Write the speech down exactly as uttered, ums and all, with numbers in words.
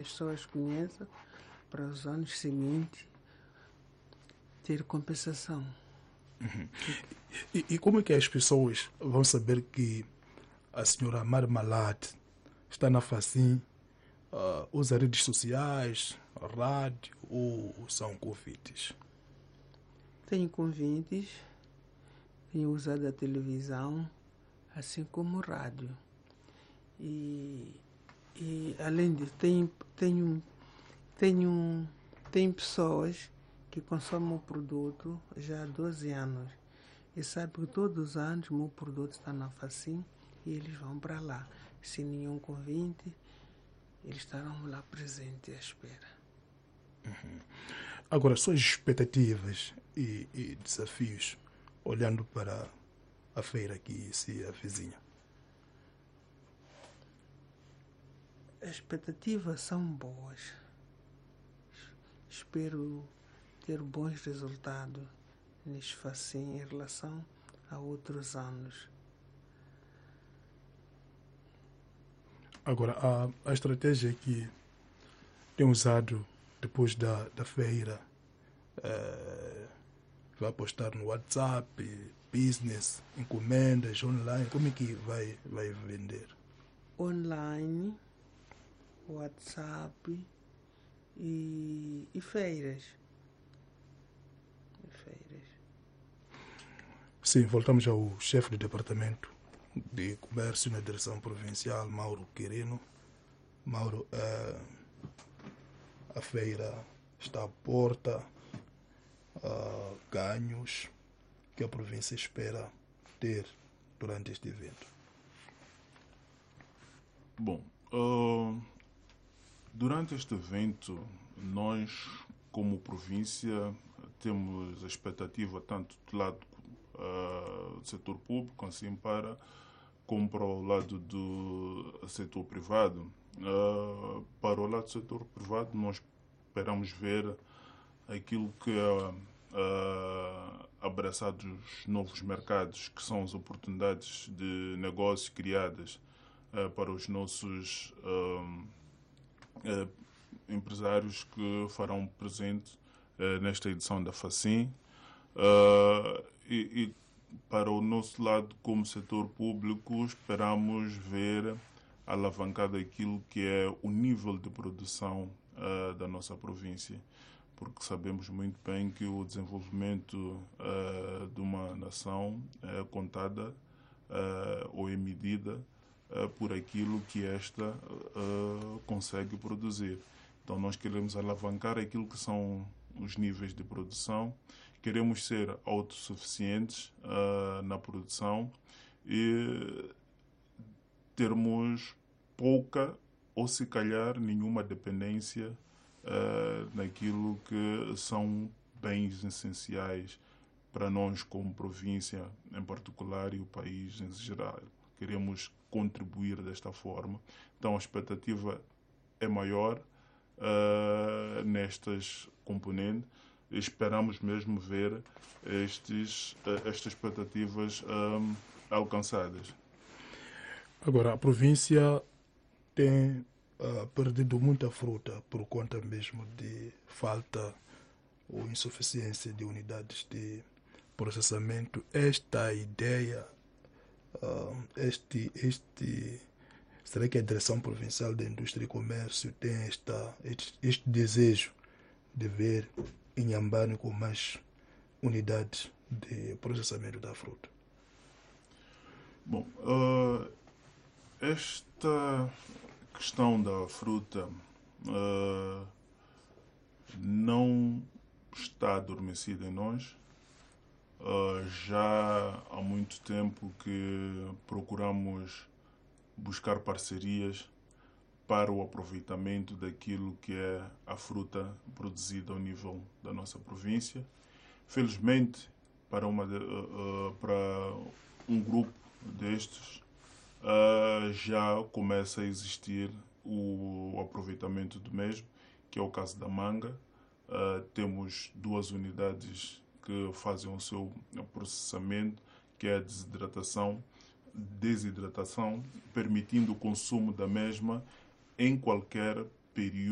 as pessoas conheçam para os anos seguintes ter compensação. Uhum. E, e como é que as pessoas vão saber que a senhora Marmalade está na Facim? Uh, usa redes sociais, rádio ou são convites? Tenho convites, tenho usado a televisão, assim como o rádio. E, e além disso, tenho, tenho, tenho, tenho pessoas que consomem o produto já há doze anos. E sabem que todos os anos o meu produto está na Facim e eles vão para lá. Sem nenhum convite, eles estarão lá presentes à espera. Uhum. Agora, suas expectativas e, e desafios, olhando para a feira que se avizinha? As expectativas são boas. Espero ter bons resultados neste Facim em relação a outros anos. Agora, a, a estratégia que tem usado depois da, da feira, é, vai postar no WhatsApp, business, encomendas, online, como é que vai, vai vender? Online, WhatsApp e, e feiras. E feiras. Sim, voltamos ao chefe do departamento de comércio na direção provincial, Mauro Quirino. Mauro, uh, a feira está à porta, uh, ganhos que a província espera ter durante este evento. Bom, uh, durante este evento, nós, como província, temos a expectativa tanto do lado uh, do setor público, assim para, como para o lado do setor privado. Uh, para o lado do setor privado, nós esperamos ver aquilo que é uh, abraçado os novos mercados, que são as oportunidades de negócio criadas uh, para os nossos uh, uh, empresários que farão presente uh, nesta edição da Facim. Uh, e, e para o nosso lado, como setor público, esperamos ver alavancado aquilo que é o nível de produção uh, da nossa província, porque sabemos muito bem que o desenvolvimento uh, de uma nação é contada uh, ou é medida uh, por aquilo que esta uh, consegue produzir. Então nós queremos alavancar aquilo que são os níveis de produção, queremos ser autossuficientes uh, na produção e termos pouca ou se calhar nenhuma dependência uh, naquilo que são bens essenciais para nós como província em particular e o país em geral. Queremos contribuir desta forma. Então a expectativa é maior uh, nestas componentes. Esperamos mesmo ver estes, uh, estas expectativas um, alcançadas. Agora, a província tem uh, perdido muita fruta por conta mesmo de falta ou insuficiência de unidades de processamento. Esta ideia, uh, este, este, será que a Direção Provincial da Indústria e Comércio tem esta, este, este desejo de ver Inhambane com mais unidades de processamento da fruta? Bom, uh... esta questão da fruta uh, não está adormecida em nós. Uh, já há muito tempo que procuramos buscar parcerias para o aproveitamento daquilo que é a fruta produzida ao nível da nossa província. Felizmente, para, uma, uh, uh, para um grupo destes, Uh, já começa a existir o, o aproveitamento do mesmo, que é o caso da manga. Uh, temos duas unidades que fazem o seu processamento, que é a desidratação, desidratação, permitindo o consumo da mesma em qualquer período